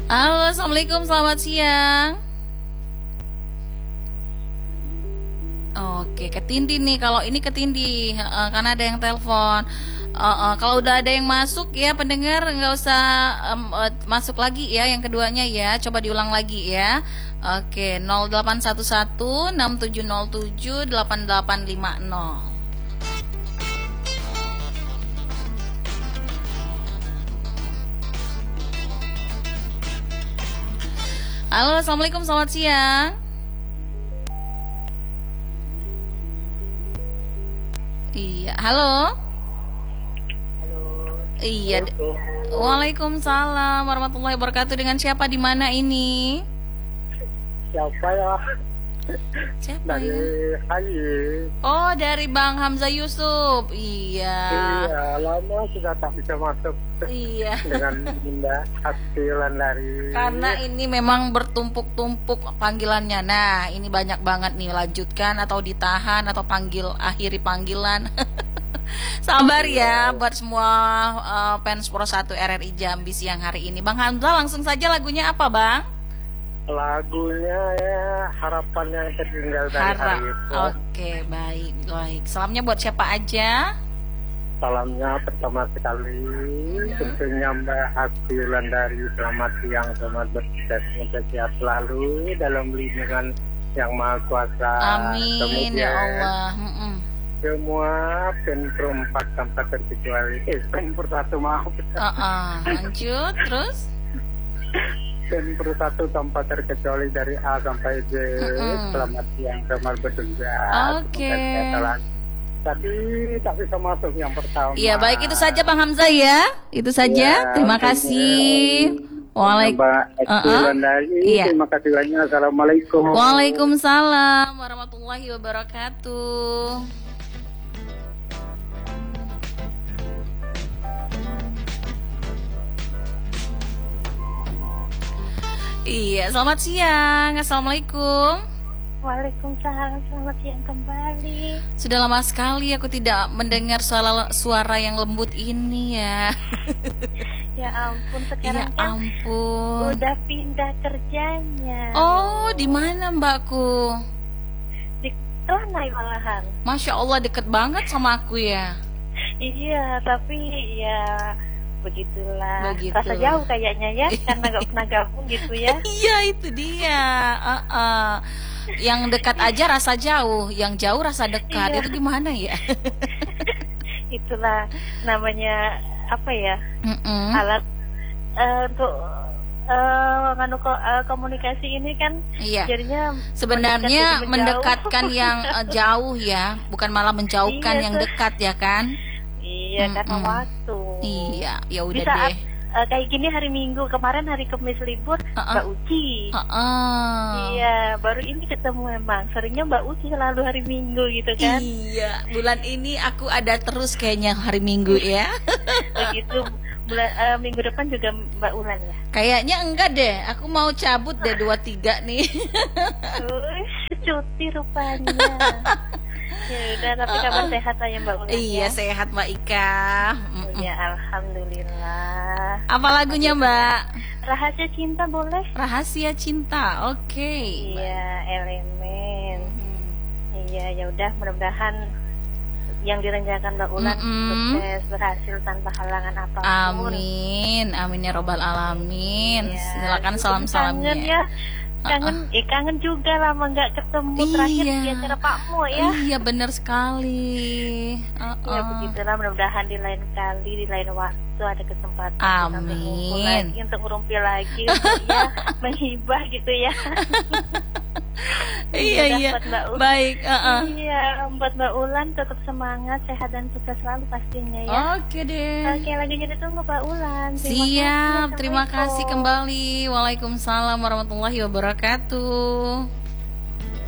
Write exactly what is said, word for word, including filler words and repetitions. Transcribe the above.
Halo, assalamualaikum, selamat siang. Oke, ketindi nih. Kalau ini ketindi, uh, karena ada yang telepon. Uh, uh, kalau udah ada yang masuk ya pendengar nggak usah um, uh, masuk lagi ya. Yang keduanya ya, coba diulang lagi ya. Oke, nol delapan satu satu enam tujuh nol tujuh delapan delapan lima nol. Halo, assalamualaikum, selamat siang. Iya, halo. Halo. Iya. Waalaikumsalam warahmatullahi wabarakatuh. Dengan siapa di mana ini? Siapa ya? Siapa Dari ya? Hayi. Oh, dari Bang Hamzah Yusuf. Iya. Iya, lama sudah tak bisa masuk. Iya. Dengan pindah hasilan dari. Karena ini memang bertumpuk-tumpuk panggilannya. Nah, ini banyak banget nih. Lanjutkan atau ditahan atau panggil akhiri panggilan. Sabar ya buat semua uh, fans Pro satu R R I Jambi siang hari ini. Bang Hamzah, langsung saja lagunya apa, Bang? Lagunya ya Harapan yang tertinggal dari Harap. hari itu. Oke, baik, baik. Salamnya buat siapa aja? Salamnya pertama sekali tentunya Mbak Hasilan dari selamat siang, selamat bertugas, semoga sehat selalu dalam lindungan yang maha kuasa. Amin. Kemudian, Ya Allah. Mm-mm. semua penpro empat tanpa terkecuali eh penpro satu maaf Uh-uh. Lanjut terus. penpro satu tanpa terkecuali dari A sampai Z. Mm-mm. Selamat siang, selamat bertugas. Oke. Semoga sehat selalu. Tapi tak bisa masuk yang pertama. Iya, baik, itu saja Bang Hamzah ya. Itu saja. Ya, Terima kasih. Waalaikumsalam. Mbak Hasilan Uh-uh. dari Iya. terima kasih banyak. Assalamualaikum. Waalaikumsalam warahmatullahi wabarakatuh. Iya, selamat siang. Assalamualaikum. Waalaikumsalam, selamat siang kembali. Sudah lama sekali aku tidak mendengar suara, suara yang lembut ini ya. Ya ampun, Ya sekarang kan ampun. udah pindah kerjanya. Oh, di mana Mbakku? Di Lanai malahan. Masya Allah, deket banget sama aku ya. Iya, tapi ya begitulah. Begitu. Rasa jauh kayaknya ya, karena gak pernah gabung gitu ya. Iya, itu dia. Uh-uh. Yang dekat aja rasa jauh, yang jauh rasa dekat. Iya. Itu gimana ya? Itulah namanya apa ya? Mm-mm. Alat eh, untuk eh, nganu ko- eh, komunikasi ini kan Iya. jadinya Sebenarnya mendekat jadi menjauh. mendekatkan yang uh, jauh ya, bukan malah menjauhkan Iya, yang tuh. dekat ya kan? Iya, karena Mm-mm. waktu. Iya, ya Di udah saat deh. eh, kayak gini hari Minggu, kemarin hari Kamis libur, Uh-uh. Mbak Uci. Uh-uh. Iya, baru ini ketemu emang. Seringnya Mbak Uci selalu hari Minggu gitu kan. Iya, bulan ini aku ada terus kayaknya hari Minggu ya. Begitu bulan eh, minggu depan juga Mbak Ulan ya. Kayaknya enggak deh, aku mau cabut deh dua tiga nih. Uish, cuti rupanya. Ya udah, tapi kabar sehat aja Mbak Ulan. Iya, ya. sehat Mbak Ika. Mm-mm. Ya alhamdulillah. Apa lagunya Mbak? Rahasia cinta boleh? Rahasia Cinta. Oke. Iya, elemen. Mhm. Iya, ya udah, mudah-mudahan yang direncanakan Mbak Ulan Mm-mm. sukses, berhasil tanpa halangan apapun. Amin, amin ya robbal alamin. Iya, Silakan Kangen salam-salamnya. ya. Kangen, eh kangen juga lama nggak ketemu terakhir Iya. di acara Pak Mo ya. Iya, benar sekali. Uh-uh. Ya begitulah, mudah-mudahan di lain kali, di lain waktu ada kesempatan kita Amin. berkumpul lagi untuk ngurumpil lagi untuk ya menghibah gitu ya. Iya, Udah iya. buat Mbak Ulan. Baik, uh-uh. Iya, buat Mbak Ulan tetap semangat, sehat dan sukses selalu pastinya ya. Oke deh. Oke, lagunya ditunggu Mbak Ulan. Terima Siap, kasih, terima kasih Assalamualaikum. kembali. Waalaikumsalam warahmatullahi wabarakatuh.